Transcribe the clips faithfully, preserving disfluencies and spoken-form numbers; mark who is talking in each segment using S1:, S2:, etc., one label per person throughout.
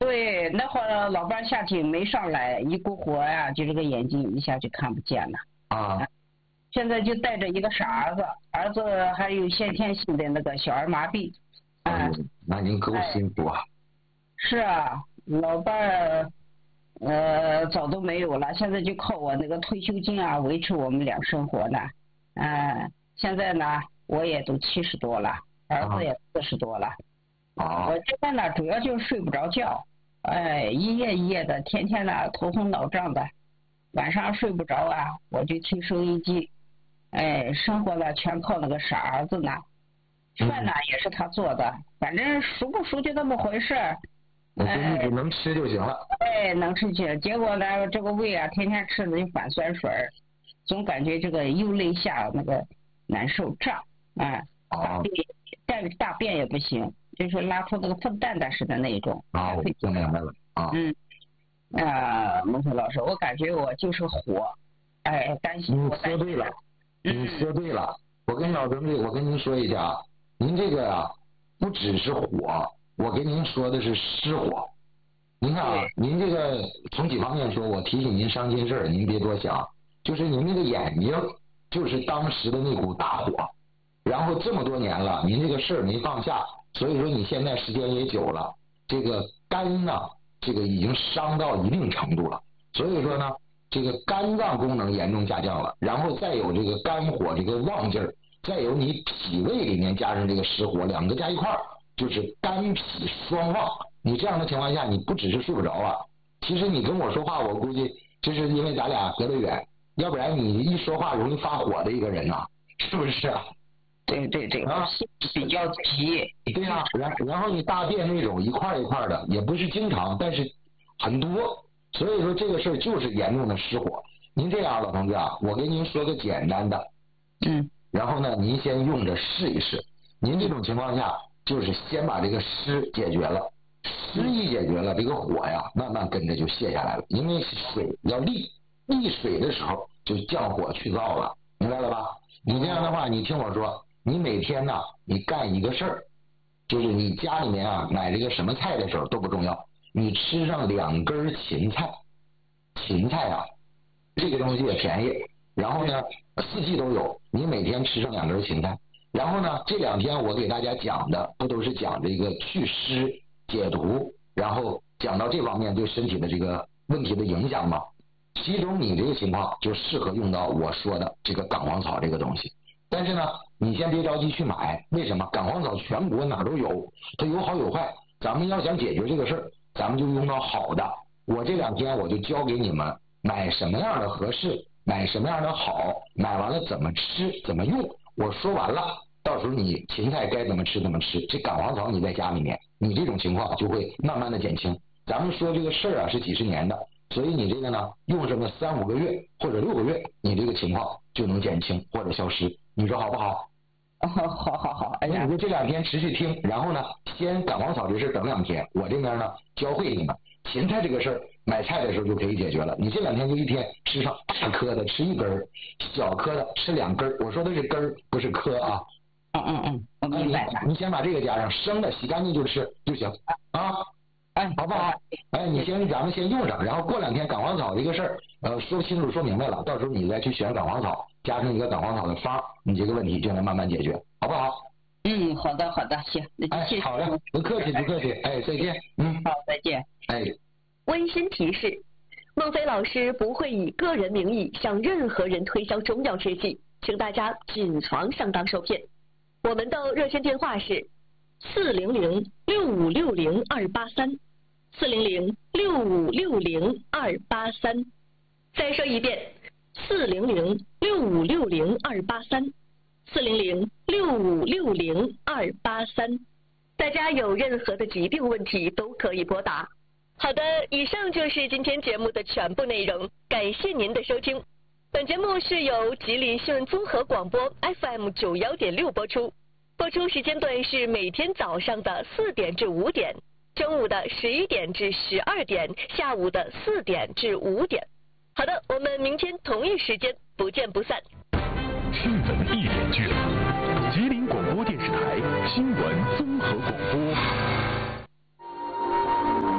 S1: 对，那会儿老伴下体没上来，一股火呀、就这个眼睛一下就看不见了。
S2: 啊，
S1: 现在就带着一个傻儿子，儿子还有先天性的那个小儿麻痹。
S2: 哎呦，那您够辛苦啊。
S1: 是啊，老伴儿呃早都没有了，现在就靠我那个退休金啊维持我们俩生活呢。嗯、呃，现在呢我也都七十多了，儿子也四十多了。
S2: 啊，
S1: 我现在呢主要就是睡不着觉，哎，一夜一夜的，天天呢头昏脑胀的，晚上睡不着啊，我就听收音机，哎，生活呢全靠那个傻儿子呢，饭呢也是他做的，反正熟不熟就那么回事儿。
S2: 我就一直能吃就行了。
S1: 哎，能吃去，结果呢这个胃啊天天吃的就反酸水儿，总感觉这个右肋下那个难受胀，哎，大便大大便也不行。就是拉出那个粪蛋蛋似的那一种。
S2: 啊，我听明白了啊。
S1: 嗯，啊，孟非老师，我感觉我就是火，哎，担心。
S2: 你说对了，你说对了。我跟老兄弟，我跟您说一下啊，您这个啊，不只是火，我跟您说的是失火。您看啊，您这个从几方面说，我提醒您伤心事儿，您别多想。就是您那个眼睛，就是当时的那股大火，然后这么多年了，您这个事儿没放下。所以说你现在时间也久了，这个肝呢，这个已经伤到一定程度了。所以说呢，这个肝脏功能严重下降了，然后再有这个肝火这个旺劲儿，再有你脾胃里面加上这个湿火，两个加一块儿就是肝脾双旺。你这样的情况下，你不只是睡不着啊，其实你跟我说话，我估计就是因为咱俩隔得远，要不然你一说话容易发火的一个人呐、啊，是不是啊？
S1: 对对对，
S2: 啊，
S1: 比较急。
S2: 对呀、啊，然然后你大便那种一块一块的，也不是经常，但是很多，所以说这个事儿就是严重的失火。您这样，老同志啊，我给您说个简单的，
S1: 嗯，
S2: 然后呢，您先用着试一试。您这种情况下，就是先把这个湿解决了，湿一解决了，这个火呀，慢慢跟着就泄下来了。因为水要沥沥水的时候，就降火去燥了，明白了吧？你这样的话，你听我说。你每天呢，你干一个事儿，就是你家里面啊买这个什么菜的时候都不重要，你吃上两根芹菜，芹菜啊，这个东西也便宜，然后呢四季都有，你每天吃上两根芹菜，然后呢这两天我给大家讲的不都是讲这个祛湿解毒，然后讲到这方面对身体的这个问题的影响吗？其中你这个情况就适合用到我说的这个杆黄草这个东西。但是呢，你先别着急去买，为什么？杆黄草全国哪都有，它有好有坏。咱们要想解决这个事儿，咱们就用到好的。我这两天我就教给你们买什么样的合适，买什么样的好，买完了怎么吃，怎么用。我说完了，到时候你芹菜该怎么吃怎么吃。这杆黄草你在家里面，你这种情况就会慢慢的减轻。咱们说这个事儿啊是几十年的，所以你这个呢，用上个三五个月或者六个月，你这个情况就能减轻或者消失。你说好不好？
S1: 哦，好好好，哎呀，
S2: 你就这两天持续听，然后呢，先杆黄草这事等两天，我这边呢教会你们芹菜这个事儿，买菜的时候就可以解决了。你这两天就一天吃上大颗的吃一根儿，小颗的吃两根儿。我说的是根儿，不是颗啊。
S1: 嗯嗯嗯，我明白了。
S2: 你先把这个加上，生的洗干净就吃就行啊。哎，好不好？哎，你先咱们先用上，然后过两天杆黄草这个事儿，呃，说清楚说明白了，到时候你再去选杆黄草，加上一个杆黄草的方，你这个问题就能慢慢解决，好不好？
S1: 嗯，好的好的，行，那就谢谢。
S2: 哎，好的，不客气不客气，哎，再见，嗯，
S1: 好，再见。
S2: 哎，
S3: 温馨提示：孟非老师不会以个人名义向任何人推销中药制剂，请大家谨防上当受骗。我们的热线电话是四零零六五六零二八三，四零零六五六零二八三。再说一遍，四零零六五六零二八三，四零零六五六零二八三。大家有任何的疾病问题都可以拨打。好的，以上就是今天节目的全部内容，感谢您的收听。本节目是由吉林新闻综合广播 F M 九幺点六播出，播出时间段是每天早上的四点至五点，中午的十一点至十二点，下午的四点至五点。好的，我们明天同一时间不见不散。
S4: 新闻一点剧，吉林广播电视台新闻综合广播。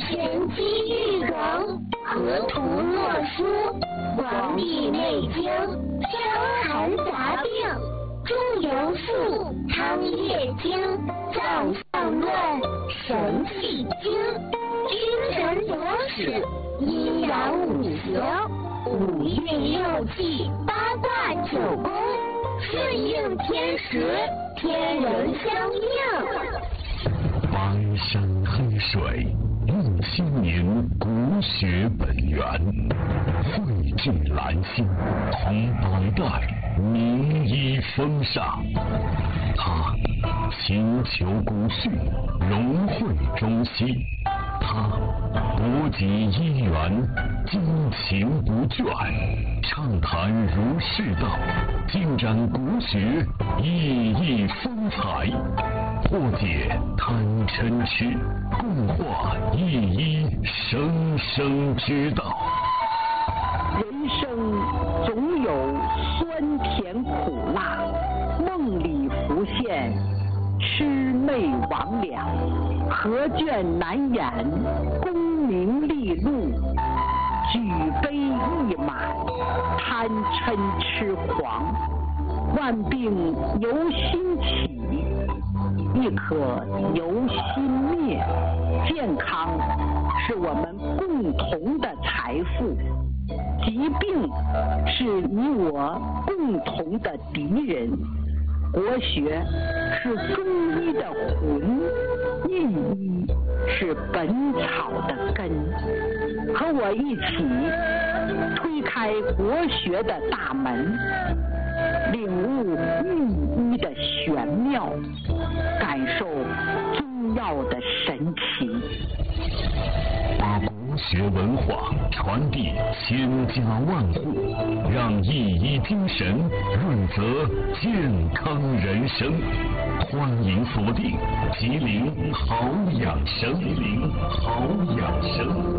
S5: 玄机玉容，河图洛书，黄帝内经，伤寒杂病，中庸术，汤液经，脏腑论，神气经，君臣佐使，阴阳五行，五运六气，八卦九宫，顺应天时，天人相应。
S4: 翻山黑水，用心灵国学本源，汇聚兰心，同百代名医风尚。他勤求古训，融汇中西。他博集医源，精勤不倦，畅谈儒释道，尽展国学熠熠风采，破解贪嗔痴，共话一一生生之道。
S6: 人生总有酸甜苦辣，梦里浮现魑魅魍魉，何卷难掩，功名利禄，举杯一满，贪嗔痴狂，万病由心起，亦可由心灭。健康是我们共同的财富，疾病是你我共同的敌人。国学是中医的魂，印医是本草的根。和我一起推开国学的大门，领悟寓医的玄妙，感受中药的神奇，
S4: 把国学文化传递千家万户，让一医精神润泽健康人生。欢迎锁定吉林好养生，吉林好养生。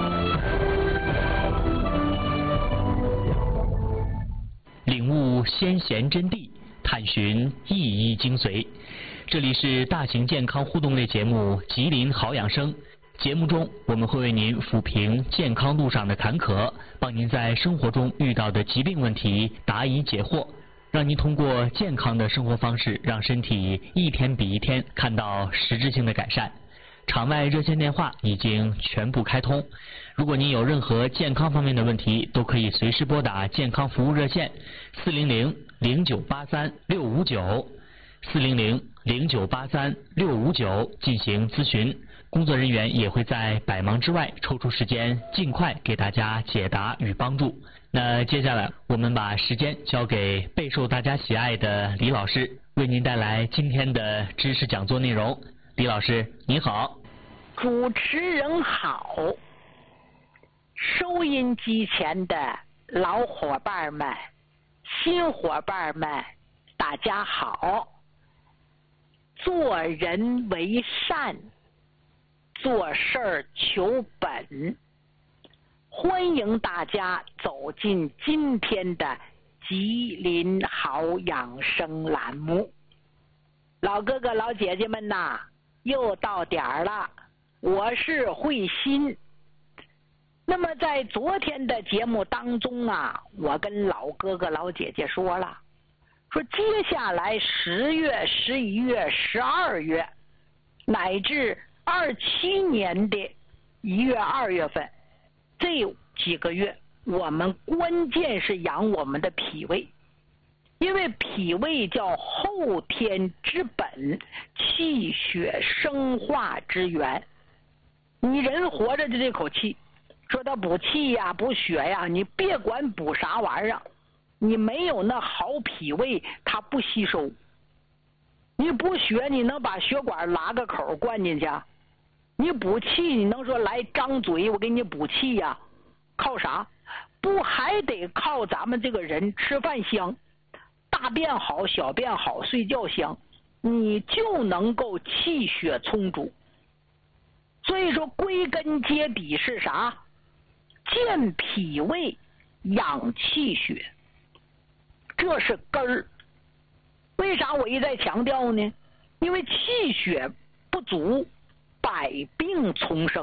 S7: 领悟先贤真谛，探寻一医精髓。这里是大型健康互动类节目《吉林好养生》。节目中，我们会为您抚平健康路上的坎坷，帮您在生活中遇到的疾病问题答疑解惑，让您通过健康的生活方式，让身体一天比一天看到实质性的改善。场外热线电话已经全部开通，如果您有任何健康方面的问题，都可以随时拨打健康服务热线四零零零九八三六五九四零零零九八三六五九进行咨询。工作人员也会在百忙之外抽出时间，尽快给大家解答与帮助。那接下来我们把时间交给备受大家喜爱的李老师，为您带来今天的知识讲座内容。李老师您好。
S6: 主持人好，收音机前的老伙伴们、新伙伴们，大家好。做人为善，做事儿求本，欢迎大家走进今天的吉林好养生栏目。老哥哥老姐姐们呐，又到点儿了，我是慧心。那么在昨天的节目当中啊，我跟老哥哥老姐姐说了，说接下来十月、十一月、十二月，乃至二七年的一月、二月份，这几个月，我们关键是养我们的脾胃，因为脾胃叫后天之本，气血生化之源。你人活着的这口气，说他补气呀、补血呀，你别管补啥玩意儿，你没有那好脾胃，它不吸收。你补血，你能把血管拉个口灌进去？你补气，你能说来张嘴我给你补气呀？靠啥？不还得靠咱们这个人吃饭香，大便好，小便好，睡觉香，你就能够气血充足。所以说归根结底是啥？健脾胃，养气血，这是根儿。为啥我一再强调呢？因为气血不足，百病丛生。